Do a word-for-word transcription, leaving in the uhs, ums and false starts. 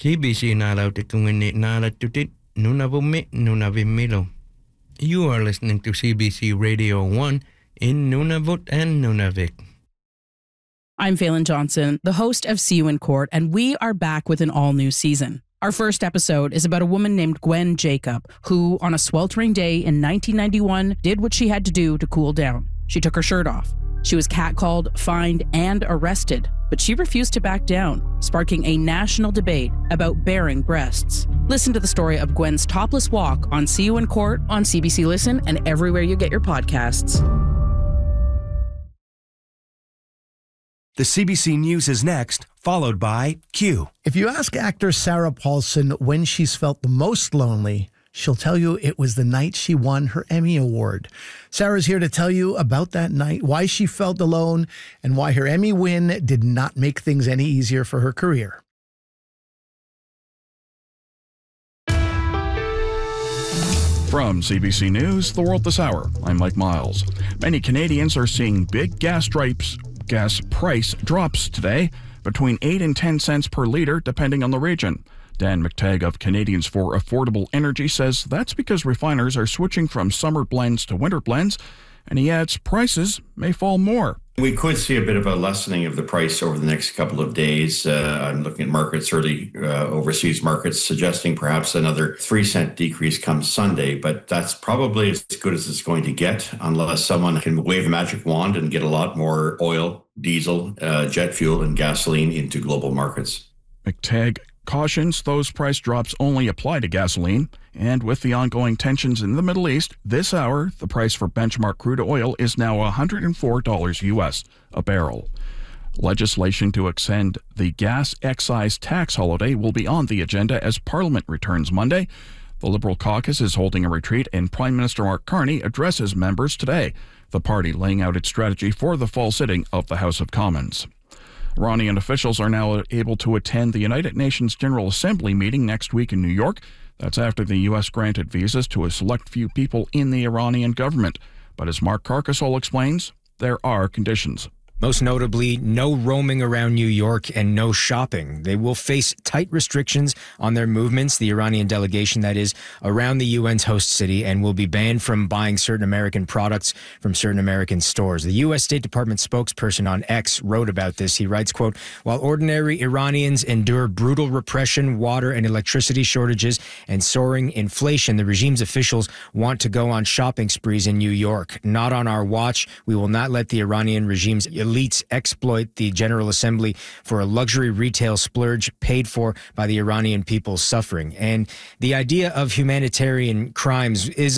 C B C naarautetungani naaratutit Nunavummi Nunavimmilo. You are listening to C B C Radio one in Nunavut and Nunavik. I'm Phelan Johnson, the host of See You in Court, and we are back with an all-new season. Our first episode is about a woman named Gwen Jacob, who, on a sweltering day in nineteen ninety-one, did what she had to do to cool down. She took her shirt off. She was catcalled, fined, and arrested, but she refused to back down, sparking a national debate about bearing breasts. Listen to the story of Gwen's topless walk on See You in Court, on C B C Listen, and everywhere you get your podcasts. The C B C News is next, followed by Q. If you ask actor Sarah Paulson when she's felt the most lonely, she'll tell you it was the night she won her Emmy Award. Sarah's here to tell you about that night, why she felt alone, and why her Emmy win did not make things any easier for her career. From C B C News, The World This Hour, I'm Mike Miles. Many Canadians are seeing big gas stripes, gas price drops today, between eight and ten cents per litre, depending on the region. Dan McTagg of Canadians for Affordable Energy says that's because refiners are switching from summer blends to winter blends, and he adds prices may fall more. We could see a bit of a lessening of the price over the next couple of days. Uh, I'm looking at markets, early uh, overseas markets, suggesting perhaps another three cent decrease come Sunday, but that's probably as good as it's going to get unless someone can wave a magic wand and get a lot more oil, diesel, uh, jet fuel, and gasoline into global markets. McTagg cautions those price drops only apply to gasoline, and with the ongoing tensions in the Middle East, this hour, the price for benchmark crude oil is now one hundred four dollars U S a barrel. Legislation to extend the gas excise tax holiday will be on the agenda as Parliament returns Monday. The Liberal caucus is holding a retreat, and Prime Minister Mark Carney addresses members today, the party laying out its strategy for the fall sitting of the House of Commons. Iranian officials are now able to attend the United Nations General Assembly meeting next week in New York. That's after the U S granted visas to a select few people in the Iranian government. But as Mark Carcasole explains, there are conditions. Most notably, no roaming around New York and no shopping. They will face tight restrictions on their movements, the Iranian delegation that is, around the U N's host city, and will be banned from buying certain American products from certain American stores. The U S State Department spokesperson on X wrote about this. He writes, quote, while ordinary Iranians endure brutal repression, water and electricity shortages, and soaring inflation, the regime's officials want to go on shopping sprees in New York. Not on our watch. We will not let the Iranian regime's elites exploit the General Assembly for a luxury retail splurge paid for by the Iranian people's suffering. And the idea of humanitarian crimes is